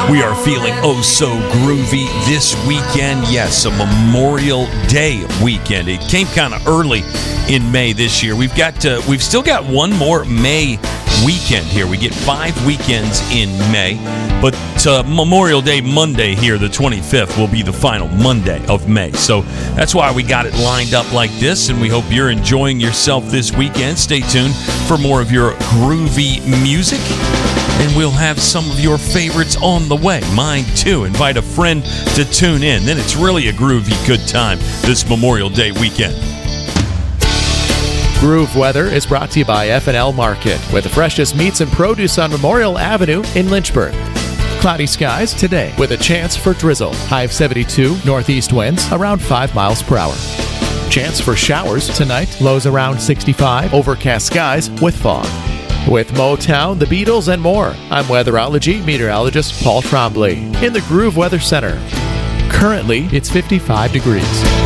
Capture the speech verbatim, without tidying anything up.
We are feeling oh so groovy this weekend. Yes, a Memorial Day weekend. It came kind of early in May this year. We've got uh, we've still got one more May weekend here. We get five weekends in May, but uh, Memorial Day Monday here, the twenty-fifth, will be the final Monday of May. So that's why we got it lined up like this, and we hope you're enjoying yourself this weekend. Stay tuned for more of your groovy music, and we'll have some of your favorites on the way. Mine too. Invite a friend to tune in. Then it's really a groovy good time this Memorial Day weekend. Groove Weather is brought to you by F and L Market, with the freshest meats and produce on Memorial Avenue in Lynchburg. Cloudy skies today with a chance for drizzle. High of seventy-two, northeast winds around five miles per hour. Chance for showers tonight, lows around sixty-five, overcast skies with fog. With Motown, the Beatles, and more, I'm weatherology meteorologist Paul Trombley in the Groove Weather Center. Currently, it's fifty-five degrees.